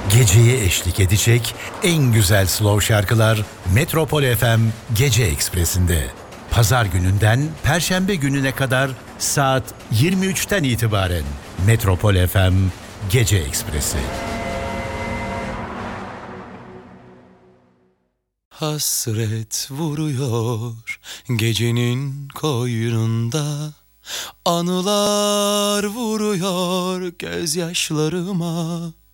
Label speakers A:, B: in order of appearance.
A: Geceye eşlik edecek en güzel slow şarkılar Metropol FM Gece Ekspresi'nde. Pazar gününden Perşembe gününe kadar saat 23'ten itibaren Metropol FM Gece Ekspresi.
B: Hasret vuruyor gecenin koynunda, anılar vuruyor gözyaşlarıma.